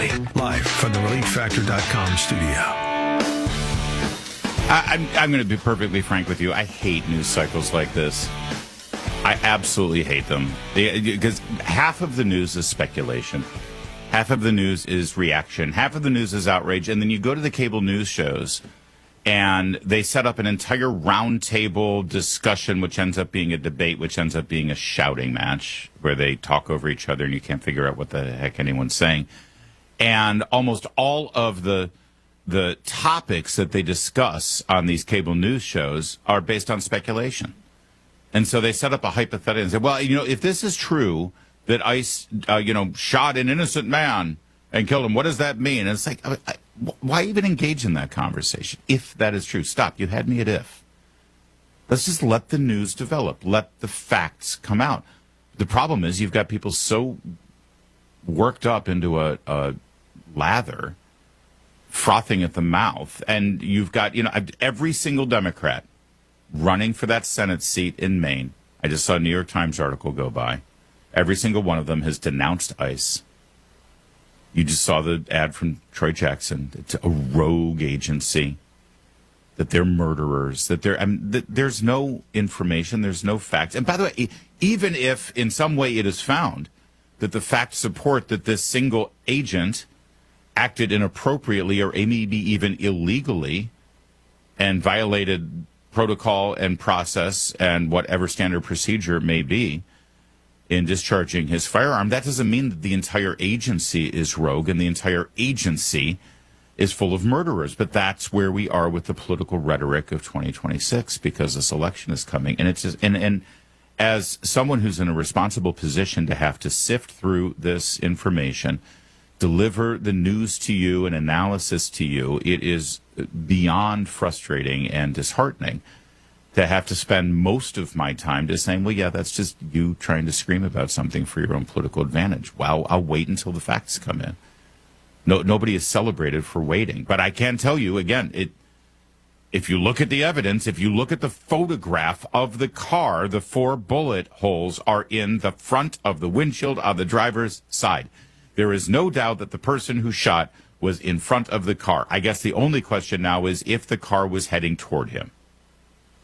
Live from the ReliefFactor.com studio. I'm going to be perfectly frank with you. I hate news cycles like this. I absolutely hate them. Because half of the news is speculation. Half of the news is reaction. Half of the news is outrage. And then you go to the cable news shows, and they set up an entire roundtable discussion, which ends up being a debate, which ends up being a shouting match, where they talk over each other and you can't figure out what the heck anyone's saying. And almost all of the topics that they discuss on these cable news shows are based on speculation. And so they set up a hypothetical and say, well, if this is true, that ICE, shot an innocent man and killed him, what does that mean? And it's like, why even engage in that conversation? If that is true, stop. You had me at if. Let's just let the news develop. Let the facts come out. The problem is you've got people so worked up into a lather, frothing at the mouth, and you've got every single Democrat running for that Senate seat in Maine. I just saw a New York Times article go by. Every single one of them has denounced ICE. You just saw the ad from Troy Jackson. It's a rogue agency, that they're murderers, that there's no information, there's no facts. And by the way, even if in some way it is found that the facts support that this single agent acted inappropriately or maybe even illegally and violated protocol and process and whatever standard procedure may be in discharging his firearm, that doesn't mean that the entire agency is rogue and the entire agency is full of murderers. But that's where we are with the political rhetoric of 2026, because this election is coming. And it's just, and as someone who's in a responsible position to have to sift through this information, deliver the news to you and analysis to you, it is beyond frustrating and disheartening to have to spend most of my time just saying, well, yeah, that's just you trying to scream about something for your own political advantage. Well, I'll wait until the facts come in. Nobody is celebrated for waiting. But I can tell you, again, if you look at the evidence, if you look at the photograph of the car, the 4 bullet holes are in the front of the windshield on the driver's side. There is no doubt that the person who shot was in front of the car. I guess the only question now is if the car was heading toward him.